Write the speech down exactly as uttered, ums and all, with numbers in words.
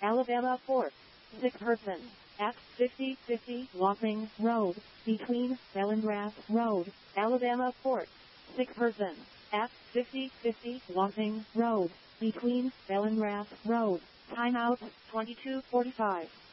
Alabama four. Sick person. At fifty fifty Lossing Road, between Bellengrass Road, Alabama four. Sick person. At fifty fifty Lossing Road, between Bellengrass Road. Timeout, twenty-two forty-five.